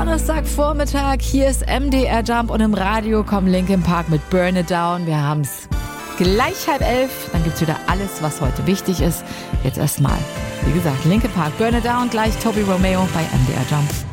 Donnerstagvormittag, hier ist MDR Jump und im Radio kommen Linkin Park mit Burn It Down. Wir haben's gleich 10:30, dann gibt's wieder alles, was heute wichtig ist. Jetzt erstmal, wie gesagt, Linkin Park, Burn It Down, gleich Toby Romeo bei MDR Jump.